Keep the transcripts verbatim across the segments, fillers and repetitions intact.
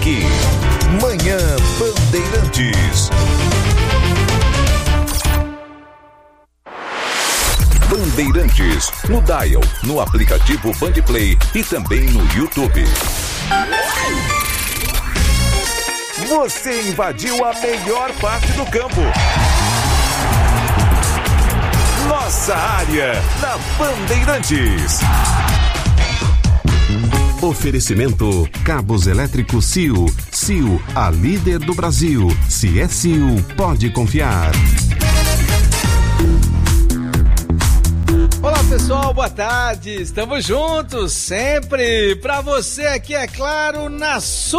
aqui. Manhã Bandeirantes. Bandeirantes, no Dial, no aplicativo Bandplay e também no YouTube. Você invadiu a melhor parte do campo. Nossa área, na Bandeirantes. Oferecimento Cabos Elétricos C I U. C I U, a líder do Brasil. Se é C I U, pode confiar. Olá pessoal, boa tarde, estamos juntos sempre para você aqui, é claro, na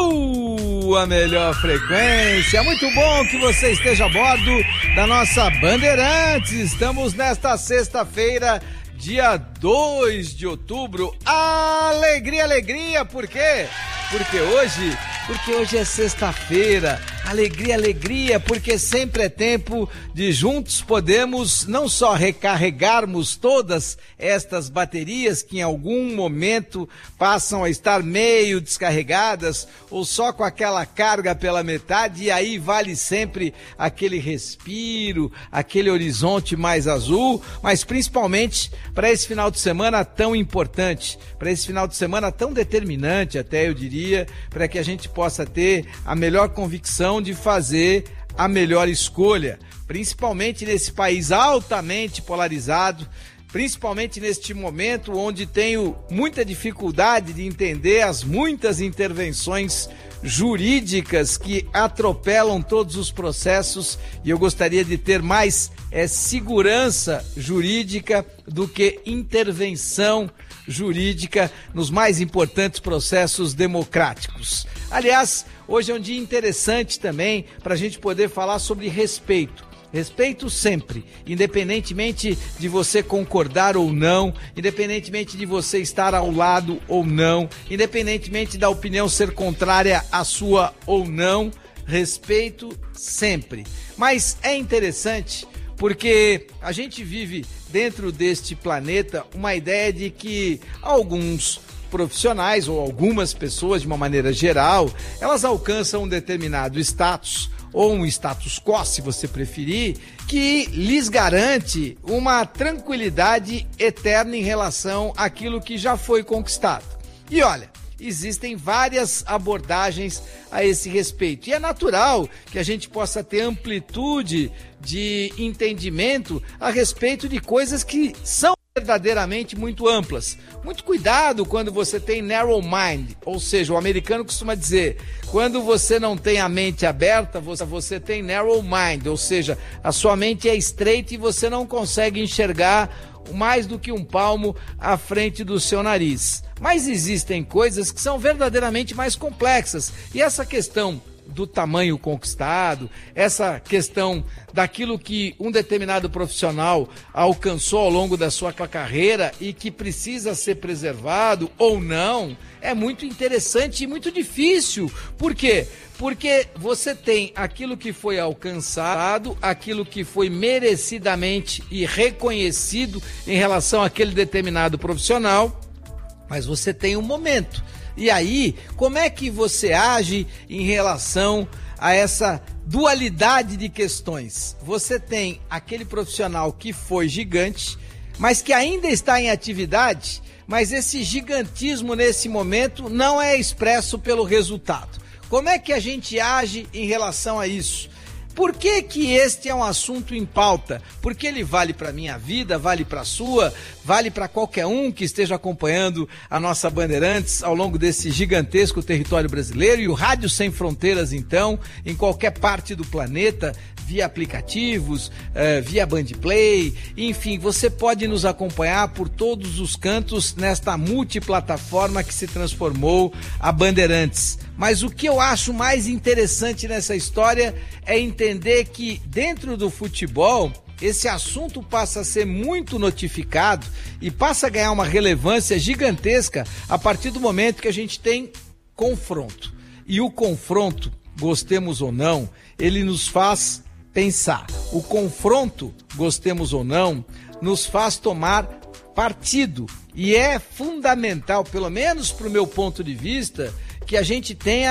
sua melhor frequência. Muito bom que você esteja a bordo da nossa Bandeirantes. Estamos nesta sexta-feira, dia dois de outubro. Alegria, alegria, por quê? Porque hoje, porque hoje é sexta-feira. Alegria, alegria, porque sempre é tempo de juntos podemos não só recarregarmos todas estas baterias que em algum momento passam a estar meio descarregadas ou só com aquela carga pela metade, e aí vale sempre aquele respiro, aquele horizonte mais azul, mas principalmente para esse final de semana tão importante, para esse final de semana tão determinante até eu diria, para que a gente possa ter a melhor convicção de fazer a melhor escolha, principalmente nesse país altamente polarizado, principalmente neste momento onde tenho muita dificuldade de entender as muitas intervenções jurídicas que atropelam todos os processos, e eu gostaria de ter mais é, segurança jurídica do que intervenção jurídica nos mais importantes processos democráticos. Aliás, hoje é um dia interessante também para a gente poder falar sobre respeito. Respeito sempre, independentemente de você concordar ou não, independentemente de você estar ao lado ou não, independentemente da opinião ser contrária à sua ou não, respeito sempre. Mas é interessante porque a gente vive dentro deste planeta uma ideia de que alguns profissionais ou algumas pessoas, de uma maneira geral, elas alcançam um determinado status ou um status quo, se você preferir, que lhes garante uma tranquilidade eterna em relação àquilo que já foi conquistado. E olha, existem várias abordagens a esse respeito. E é natural que a gente possa ter amplitude de entendimento a respeito de coisas que são verdadeiramente muito amplas. Muito cuidado quando você tem narrow mind, ou seja, o americano costuma dizer, quando você não tem a mente aberta, você, você tem narrow mind, ou seja, a sua mente é estreita e você não consegue enxergar mais do que um palmo à frente do seu nariz. Mas existem coisas que são verdadeiramente mais complexas, e essa questão do tamanho conquistado, essa questão daquilo que um determinado profissional alcançou ao longo da sua carreira e que precisa ser preservado ou não, é muito interessante e muito difícil. Por quê? Porque você tem aquilo que foi alcançado, aquilo que foi merecidamente e reconhecido em relação àquele determinado profissional, mas você tem um momento. E aí, como é que você age em relação a essa dualidade de questões? Você tem aquele profissional que foi gigante, mas que ainda está em atividade, mas esse gigantismo nesse momento não é expresso pelo resultado. Como é que a gente age em relação a isso? Por que que este é um assunto em pauta? Porque ele vale para a minha vida, vale para a sua, vale para qualquer um que esteja acompanhando a nossa Bandeirantes ao longo desse gigantesco território brasileiro, e o Rádio Sem Fronteiras, então, em qualquer parte do planeta, via aplicativos, uh, via Bandplay, enfim, você pode nos acompanhar por todos os cantos nesta multiplataforma que se transformou a Bandeirantes. Mas o que eu acho mais interessante nessa história é entender que dentro do futebol esse assunto passa a ser muito notificado e passa a ganhar uma relevância gigantesca a partir do momento que a gente tem confronto. E o confronto, gostemos ou não, ele nos faz pensar. O confronto, gostemos ou não, nos faz tomar partido. E é fundamental, pelo menos para o meu ponto de vista, que a gente tenha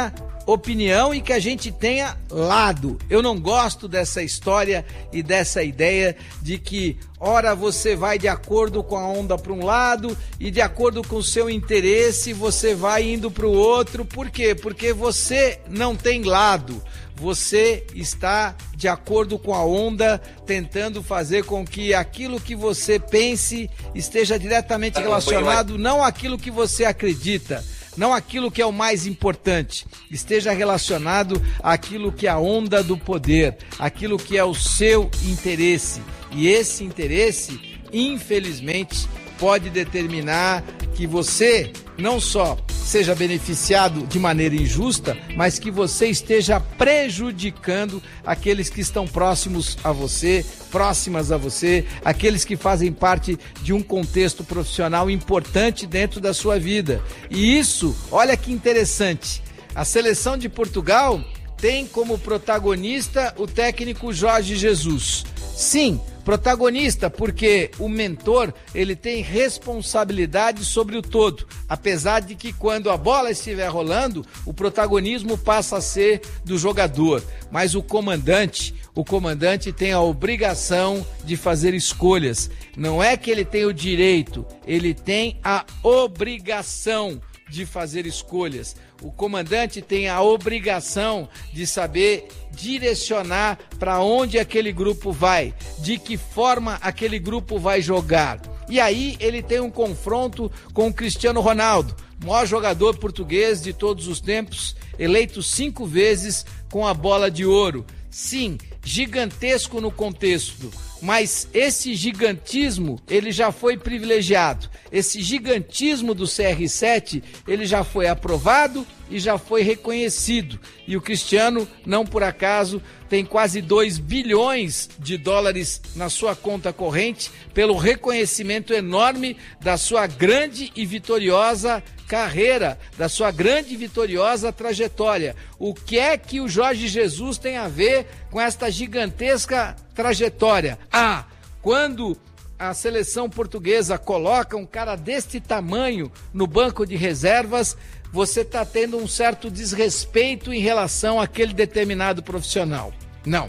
opinião e que a gente tenha lado. Eu não gosto dessa história e dessa ideia de que ora você vai de acordo com a onda para um lado e de acordo com o seu interesse você vai indo para o outro. Por quê? Porque você não tem lado. Você está de acordo com a onda, tentando fazer com que aquilo que você pense esteja diretamente relacionado, não aquilo que você acredita, não aquilo que é o mais importante, esteja relacionado àquilo que é a onda do poder, aquilo que é o seu interesse. E esse interesse, infelizmente, pode determinar que você não só seja beneficiado de maneira injusta, mas que você esteja prejudicando aqueles que estão próximos a você, próximas a você, aqueles que fazem parte de um contexto profissional importante dentro da sua vida. E isso, olha que interessante, a seleção de Portugal tem como protagonista o técnico Jorge Jesus. Sim, protagonista, porque o mentor, ele tem responsabilidade sobre o todo, apesar de que quando a bola estiver rolando, o protagonismo passa a ser do jogador, mas o comandante, o comandante tem a obrigação de fazer escolhas, não é que ele tem o direito, ele tem a obrigação de fazer escolhas. O comandante tem a obrigação de saber direcionar para onde aquele grupo vai, de que forma aquele grupo vai jogar. E aí ele tem um confronto com o Cristiano Ronaldo, maior jogador português de todos os tempos, eleito cinco vezes com a bola de ouro. Sim, gigantesco no contexto, mas esse gigantismo, ele já foi privilegiado. Esse gigantismo do C R sete, ele já foi aprovado e já foi reconhecido. E o Cristiano, não por acaso, tem quase dois bilhões de dólares na sua conta corrente pelo reconhecimento enorme da sua grande e vitoriosa carreira, da sua grande e vitoriosa trajetória. O que é que o Jorge Jesus tem a ver com esta gigantesca trajetória? Ah, quando a seleção portuguesa coloca um cara deste tamanho no banco de reservas, você está tendo um certo desrespeito em relação àquele determinado profissional. Não,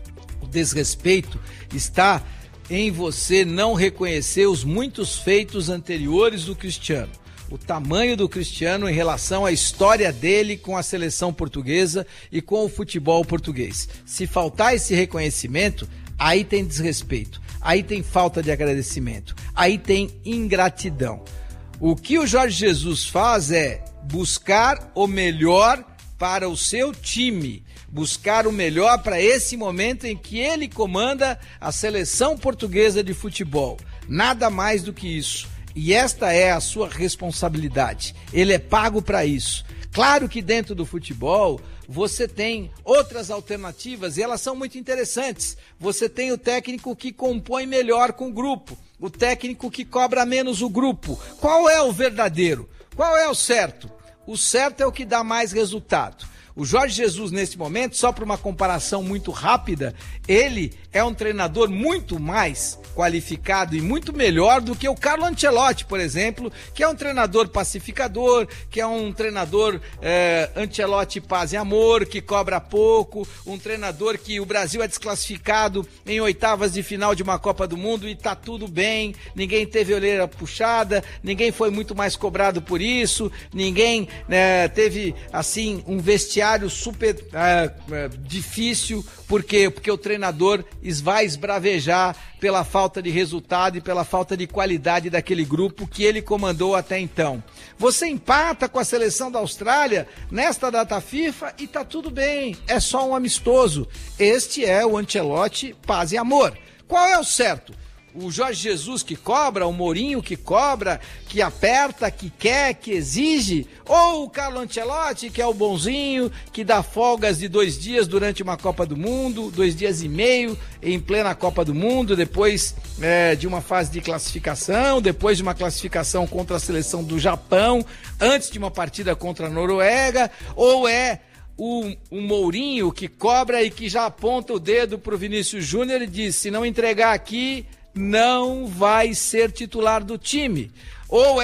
o desrespeito está em você não reconhecer os muitos feitos anteriores do Cristiano. O tamanho do Cristiano em relação à história dele com a seleção portuguesa e com o futebol português. Se faltar esse reconhecimento, aí tem desrespeito, aí tem falta de agradecimento, aí tem ingratidão. O que o Jorge Jesus faz é buscar o melhor para o seu time, buscar o melhor para esse momento em que ele comanda a seleção portuguesa de futebol. Nada mais do que isso. E esta é a sua responsabilidade. Ele é pago para isso. Claro que dentro do futebol você tem outras alternativas e elas são muito interessantes. Você tem o técnico que compõe melhor com o grupo, o técnico que cobra menos o grupo. Qual é o verdadeiro? Qual é o certo? O certo é o que dá mais resultado. O Jorge Jesus, nesse momento, só para uma comparação muito rápida, ele é um treinador muito mais qualificado e muito melhor do que o Carlo Ancelotti, por exemplo, que é um treinador pacificador, que é um treinador é, Ancelotti paz e amor, que cobra pouco, um treinador que o Brasil é desclassificado em oitavas de final de uma Copa do Mundo e tá tudo bem, ninguém teve orelha puxada, ninguém foi muito mais cobrado por isso, ninguém né, teve, assim, um vestiário super é, é, difícil, por quê? Porque o treinador vai esbravejar pela falta de resultado e pela falta de qualidade daquele grupo que ele comandou até então. Você empata com a seleção da Austrália nesta data FIFA e tá tudo bem, é só um amistoso. Este é o Ancelotti paz e amor. Qual é o certo? O Jorge Jesus que cobra, o Mourinho que cobra, que aperta, que quer, que exige, ou o Carlo Ancelotti que é o bonzinho, que dá folgas de dois dias durante uma Copa do Mundo, dois dias e meio em plena Copa do Mundo, depois é, de uma fase de classificação, depois de uma classificação contra a seleção do Japão, antes de uma partida contra a Noruega, ou é o, o Mourinho que cobra e que já aponta o dedo para o Vinícius Júnior e diz, se não entregar aqui, não vai ser titular do time. Ou é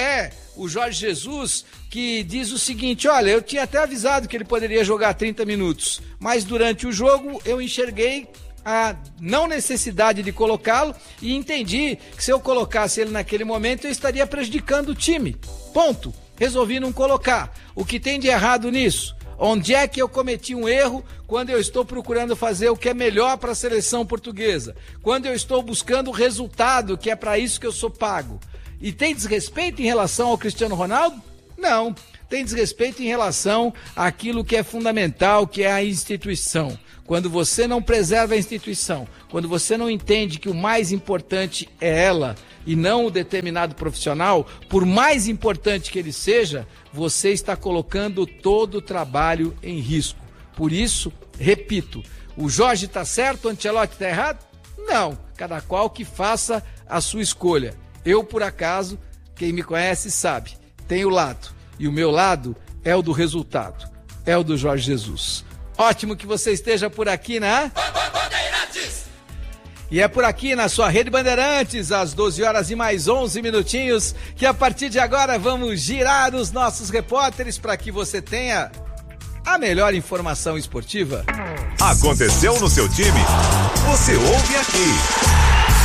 o Jorge Jesus, que diz o seguinte: olha, eu tinha até avisado que ele poderia jogar trinta minutos, mas durante o jogo eu enxerguei a não necessidade de colocá-lo e entendi que se eu colocasse ele naquele momento eu estaria prejudicando o time. Ponto. Resolvi não colocar. O que tem de errado nisso? Onde é que eu cometi um erro quando eu estou procurando fazer o que é melhor para a seleção portuguesa? Quando eu estou buscando o resultado, que é para isso que eu sou pago? E tem desrespeito em relação ao Cristiano Ronaldo? Não. Tem desrespeito em relação àquilo que é fundamental, que é a instituição. Quando você não preserva a instituição, quando você não entende que o mais importante é ela e não o determinado profissional, por mais importante que ele seja, você está colocando todo o trabalho em risco. Por isso, repito, o Jorge está certo, o Ancelotti está errado? Não, cada qual que faça a sua escolha. Eu, por acaso, quem me conhece sabe, tenho lado, e o meu lado é o do resultado, é o do Jorge Jesus. Ótimo que você esteja por aqui, né? E é por aqui na sua Rede Bandeirantes, às doze horas e mais onze minutinhos, que a partir de agora vamos girar os nossos repórteres para que você tenha a melhor informação esportiva. Aconteceu no seu time? Você ouve aqui.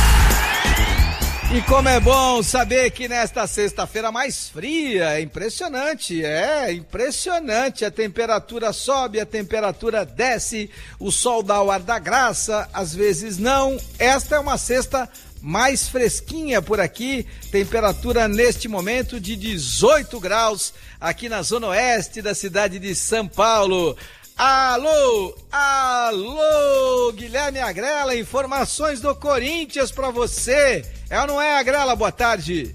E como é bom saber que nesta sexta-feira mais fria, é impressionante, é impressionante, a temperatura sobe, a temperatura desce, o sol dá o ar da graça, às vezes não. Esta é uma sexta mais fresquinha por aqui, temperatura neste momento de dezoito graus, aqui na zona oeste da cidade de São Paulo. Alô, alô, Guilherme Agrela, informações do Corinthians pra você. É ou não é, Agrela? Boa tarde.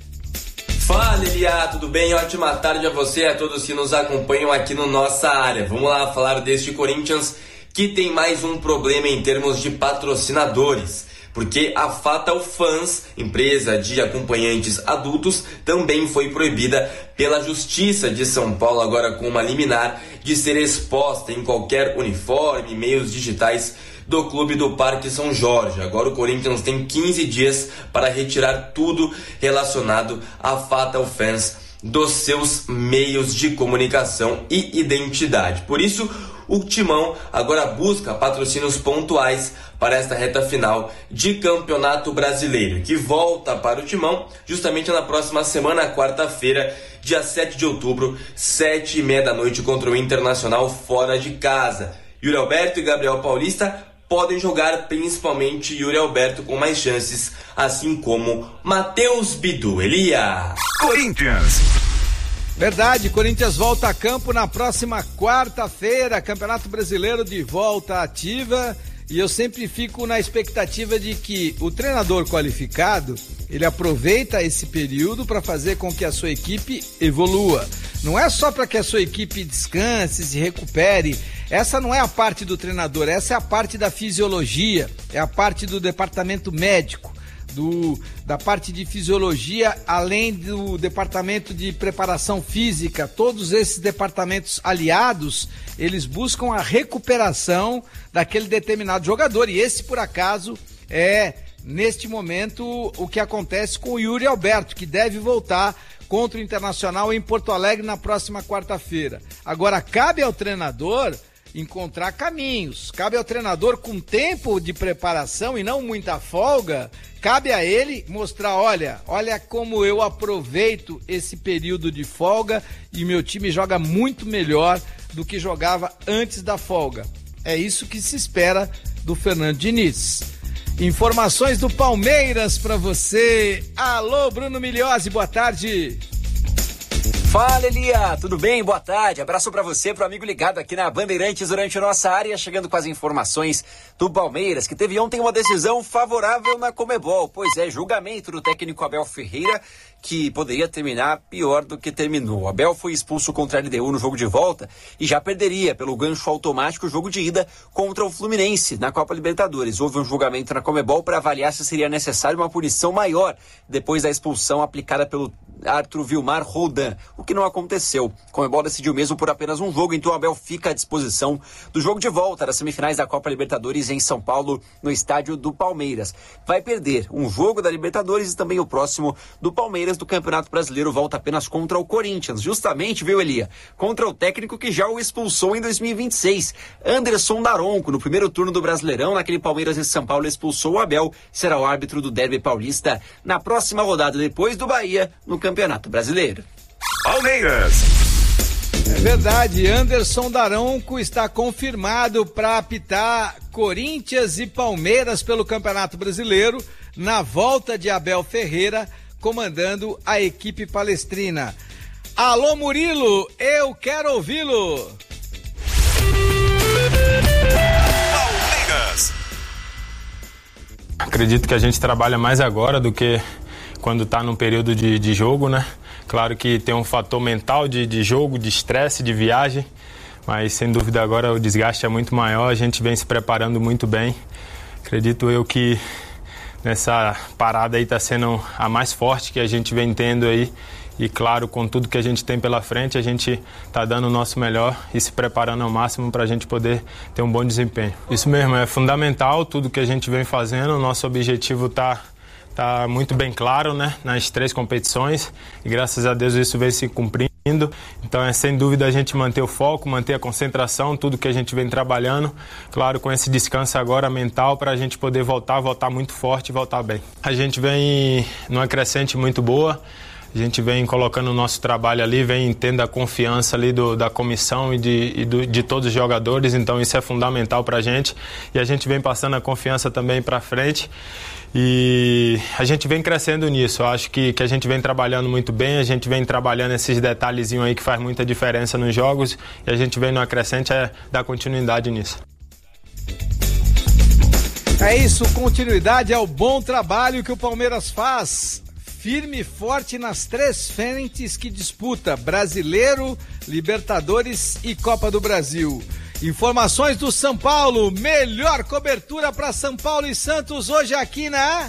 Fala, Elia, tudo bem? Ótima tarde a você e a todos que nos acompanham aqui no Nossa Área. Vamos lá falar deste Corinthians que tem mais um problema em termos de patrocinadores. Porque a Fatal Fans, empresa de acompanhantes adultos, também foi proibida pela Justiça de São Paulo, agora com uma liminar, de ser exposta em qualquer uniforme, meios digitais do Clube do Parque São Jorge. Agora o Corinthians tem quinze dias para retirar tudo relacionado à Fatal Fans dos seus meios de comunicação e identidade. Por isso, o Timão agora busca patrocínios pontuais para esta reta final de Campeonato Brasileiro, que volta para o Timão justamente na próxima semana, quarta-feira, dia sete de outubro, sete e meia da noite, contra o Internacional fora de casa. Yuri Alberto e Gabriel Paulista podem jogar, principalmente Yuri Alberto com mais chances, assim como Matheus Bidu. Elia! Corinthians. Verdade, Corinthians volta a campo na próxima quarta-feira, Campeonato Brasileiro de volta ativa, e eu sempre fico na expectativa de que o treinador qualificado, ele aproveita esse período para fazer com que a sua equipe evolua. Não é só para que a sua equipe descanse, se recupere. Essa não é a parte do treinador, essa é a parte da fisiologia, é a parte do departamento médico. Do, da parte de fisiologia, além do departamento de preparação física, todos esses departamentos aliados, eles buscam a recuperação daquele determinado jogador, e esse, por acaso, é, neste momento, o que acontece com o Yuri Alberto, que deve voltar contra o Internacional em Porto Alegre na próxima quarta-feira. Agora, cabe ao treinador encontrar caminhos, cabe ao treinador, com tempo de preparação e não muita folga, cabe a ele mostrar, olha, olha como eu aproveito esse período de folga e meu time joga muito melhor do que jogava antes da folga. É isso que se espera do Fernando Diniz. Informações do Palmeiras para você. Alô, Bruno Migliozzi, boa tarde. Fala, Elia, tudo bem? Boa tarde, abraço pra você, pro amigo ligado aqui na Bandeirantes durante a nossa área, chegando com as informações do Palmeiras, que teve ontem uma decisão favorável na Conmebol, pois é, julgamento do técnico Abel Ferreira, que poderia terminar pior do que terminou. Abel foi expulso contra a L D U no jogo de volta e já perderia pelo gancho automático o jogo de ida contra o Fluminense na Copa Libertadores. Houve um julgamento na Conmebol para avaliar se seria necessário uma punição maior depois da expulsão aplicada pelo árbitro Vilmar Roldan, o que não aconteceu. Conmebol decidiu mesmo por apenas um jogo, então o Abel fica à disposição do jogo de volta das semifinais da Copa Libertadores em São Paulo, no estádio do Palmeiras. Vai perder um jogo da Libertadores e também o próximo do Palmeiras, Palmeiras do Campeonato Brasileiro volta apenas contra o Corinthians, justamente, viu, Elia? Contra o técnico que já o expulsou em dois mil e vinte e seis, Anderson Daronco, no primeiro turno do Brasileirão, naquele Palmeiras e São Paulo expulsou o Abel, será o árbitro do Derby Paulista na próxima rodada depois do Bahia no Campeonato Brasileiro. Palmeiras. É verdade, Anderson Daronco está confirmado para apitar Corinthians e Palmeiras pelo Campeonato Brasileiro na volta de Abel Ferreira comandando a equipe palestrina. Alô Murilo, eu quero ouvi-lo. Palmeiras. Acredito que a gente trabalha mais agora do que quando está num período de, de jogo, né? Claro que tem um fator mental de, de jogo, de estresse, de viagem, mas sem dúvida agora o desgaste é muito maior, a gente vem se preparando muito bem. Acredito eu que nessa parada aí está sendo a mais forte que a gente vem tendo aí e claro, com tudo que a gente tem pela frente, a gente está dando o nosso melhor e se preparando ao máximo para a gente poder ter um bom desempenho. Isso mesmo, é fundamental tudo que a gente vem fazendo, o nosso objetivo está Está muito bem claro, né, nas três competições e graças a Deus isso vem se cumprindo. Então é sem dúvida a gente manter o foco, manter a concentração, tudo que a gente vem trabalhando. Claro, com esse descanso agora mental para a gente poder voltar, voltar muito forte e voltar bem. A gente vem numa crescente muito boa. A gente vem colocando o nosso trabalho ali, vem tendo a confiança ali do, da comissão e, de, e do, de todos os jogadores, então isso é fundamental para a gente. E a gente vem passando a confiança também para frente e a gente vem crescendo nisso. Eu acho que, que a gente vem trabalhando muito bem, a gente vem trabalhando esses detalhezinhos aí que faz muita diferença nos jogos e a gente vem numa crescente é dar continuidade nisso. É isso, continuidade é o bom trabalho que o Palmeiras faz. Firme e forte nas três frentes que disputa: Brasileiro, Libertadores e Copa do Brasil. Informações do São Paulo, melhor cobertura para São Paulo e Santos hoje aqui na...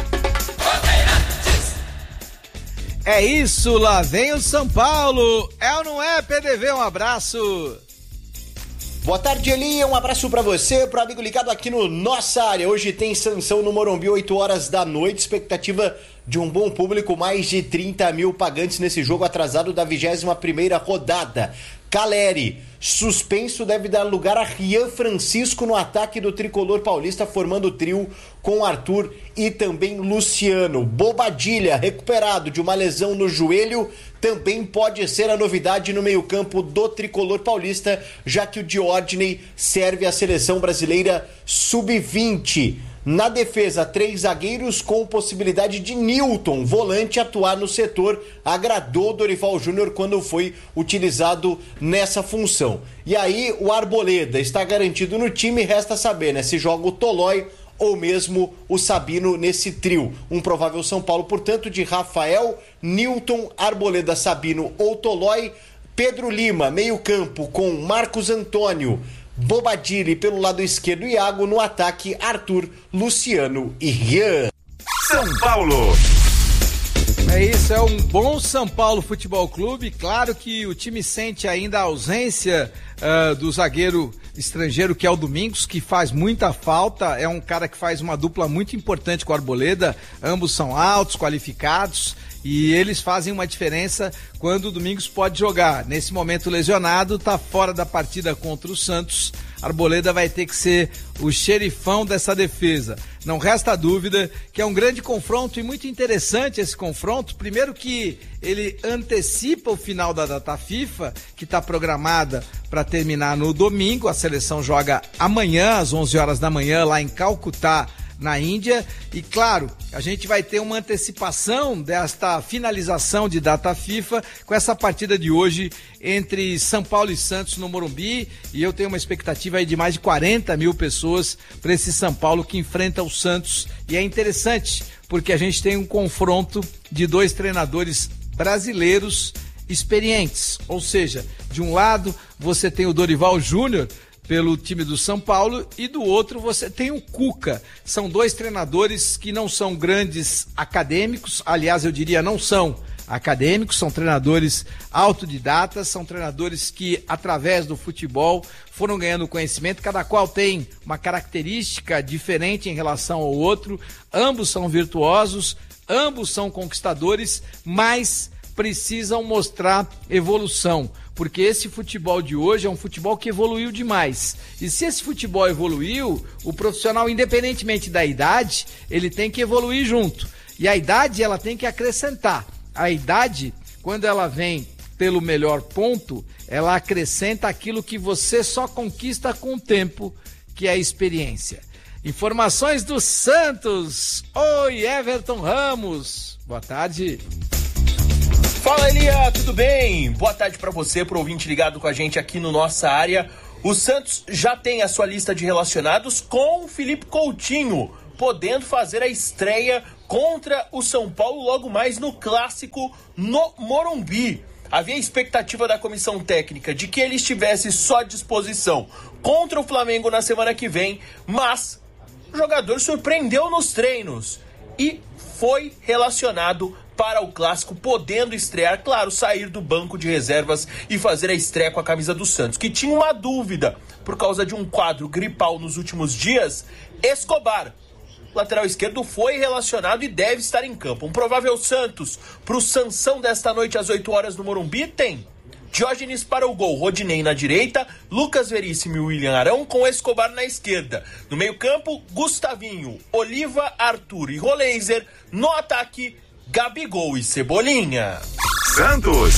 É isso, lá vem o São Paulo. É ou não é, P D V? Um abraço. Boa tarde, Eli, um abraço pra você, pro amigo ligado aqui no Nossa Área. Hoje tem Sansão no Morumbi, oito horas da noite, expectativa de um bom público, mais de trinta mil pagantes nesse jogo atrasado da vigésima primeira rodada. Caleri, suspenso, deve dar lugar a Rian Francisco no ataque do tricolor paulista, formando o trio com Arthur e também Luciano. Bobadilha, recuperado de uma lesão no joelho, também pode ser a novidade no meio-campo do tricolor paulista, já que o Diordney serve à seleção brasileira sub vinte. Na defesa, três zagueiros com possibilidade de Newton, volante, atuar no setor. Agradou Dorival Júnior quando foi utilizado nessa função. E aí, o Arboleda está garantido no time, resta saber, né, se joga o Tolói ou mesmo o Sabino nesse trio. Um provável São Paulo, portanto, de Rafael, Newton, Arboleda, Sabino ou Tolói. Pedro Lima, meio campo com Marcos Antônio, Bobadilha pelo lado esquerdo, Iago, no ataque Arthur, Luciano e Rian. São Paulo. É isso, é um bom São Paulo Futebol Clube. Claro que o time sente ainda a ausência uh, do zagueiro estrangeiro, que é o Domingos, que faz muita falta. É um cara que faz uma dupla muito importante com o Arboleda. Ambos são altos, qualificados, e eles fazem uma diferença quando o Domingos pode jogar. Nesse momento lesionado, está fora da partida contra o Santos. Arboleda vai ter que ser o xerifão dessa defesa. Não resta dúvida que é um grande confronto e muito interessante esse confronto. Primeiro que ele antecipa o final da data FIFA, que está programada para terminar no domingo. A seleção joga amanhã, às onze horas da manhã, lá em Calcutá, na Índia, e claro, a gente vai ter uma antecipação desta finalização de data FIFA com essa partida de hoje entre São Paulo e Santos no Morumbi, e eu tenho uma expectativa aí de mais de quarenta mil pessoas para esse São Paulo que enfrenta o Santos, e é interessante porque a gente tem um confronto de dois treinadores brasileiros experientes, ou seja, de um lado você tem o Dorival Júnior pelo time do São Paulo e do outro você tem o Cuca. São dois treinadores que não são grandes acadêmicos, aliás eu diria não são acadêmicos, são treinadores autodidatas, são treinadores que através do futebol foram ganhando conhecimento, cada qual tem uma característica diferente em relação ao outro, ambos são virtuosos, ambos são conquistadores, mas precisam mostrar evolução, porque esse futebol de hoje é um futebol que evoluiu demais. E se esse futebol evoluiu, o profissional, independentemente da idade, ele tem que evoluir junto. E a idade, ela tem que acrescentar. A idade, quando ela vem pelo melhor ponto, ela acrescenta aquilo que você só conquista com o tempo, que é a experiência. Informações do Santos. Oi, Everton Ramos. Boa tarde. Fala, Elia, tudo bem? Boa tarde para você, pro ouvinte ligado com a gente aqui no Nossa Área. O Santos já tem a sua lista de relacionados com o Felipe Coutinho, podendo fazer a estreia contra o São Paulo logo mais no clássico no Morumbi. Havia expectativa da comissão técnica de que ele estivesse só à disposição contra o Flamengo na semana que vem, mas o jogador surpreendeu nos treinos e foi relacionado para o clássico, podendo estrear, claro, sair do banco de reservas e fazer a estreia com a camisa do Santos, que tinha uma dúvida por causa de um quadro gripal nos últimos dias. Escobar, lateral esquerdo, foi relacionado e deve estar em campo. Um provável Santos para o Sansão desta noite às oito horas no Morumbi tem Diógenes para o gol, Rodinei na direita, Lucas Veríssimo e William Arão com Escobar na esquerda. No meio campo, Gustavinho, Oliva, Arthur e Roleiser. No ataque, Gabigol e Cebolinha. Santos.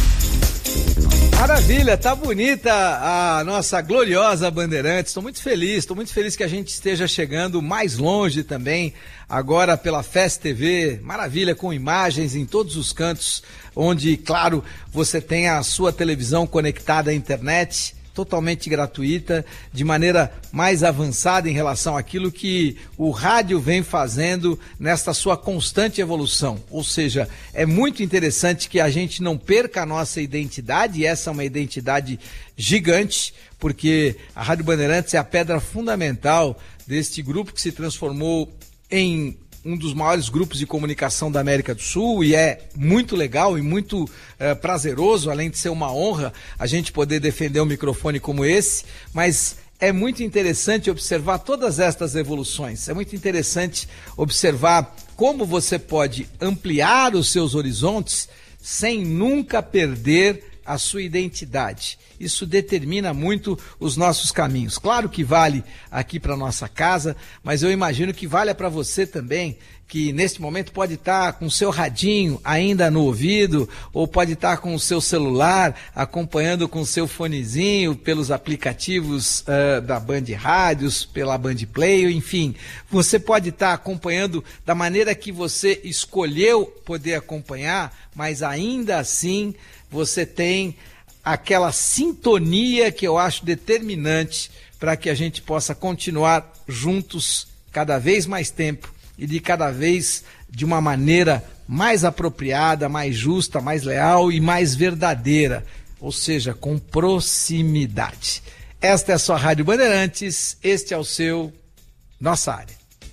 Maravilha, tá bonita a nossa gloriosa Bandeirantes. Estou muito feliz, estou muito feliz que a gente esteja chegando mais longe também, agora pela F E S T V. Maravilha, com imagens em todos os cantos, onde, claro, você tem a sua televisão conectada à internet, totalmente gratuita, de maneira mais avançada em relação àquilo que o rádio vem fazendo nesta sua constante evolução. Ou seja, é muito interessante que a gente não perca a nossa identidade, e essa é uma identidade gigante, porque a Rádio Bandeirantes é a pedra fundamental deste grupo que se transformou em um dos maiores grupos de comunicação da América do Sul, e é muito legal e muito eh, prazeroso, além de ser uma honra, a gente poder defender um microfone como esse, mas é muito interessante observar todas estas evoluções, é muito interessante observar como você pode ampliar os seus horizontes sem nunca perder a sua identidade. Isso determina muito os nossos caminhos. Claro que vale aqui para nossa casa, mas eu imagino que vale para você também, que neste momento pode estar com o seu radinho ainda no ouvido, ou pode estar com o seu celular, acompanhando com o seu fonezinho pelos aplicativos uh, da Band Rádios, pela Band Play, enfim. Você pode estar acompanhando da maneira que você escolheu poder acompanhar, mas ainda assim você tem aquela sintonia que eu acho determinante para que a gente possa continuar juntos cada vez mais tempo e de cada vez de uma maneira mais apropriada, mais justa, mais leal e mais verdadeira, ou seja, com proximidade. Esta é a sua Rádio Bandeirantes, este é o seu Nossa Área.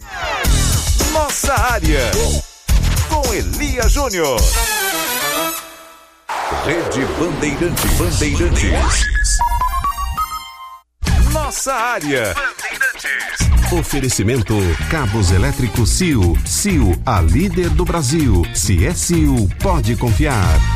Nossa Área, com Elia Júnior. Rede Bandeirante, Bandeirantes. Nossa Área. Oferecimento Cabos Elétricos C I U. C I U, a líder do Brasil. Se é C I U, pode confiar.